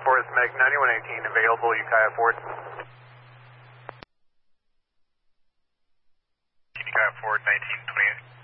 Forest Meg 9118 available, Ukiah Ford. Ukiah Ford 1928.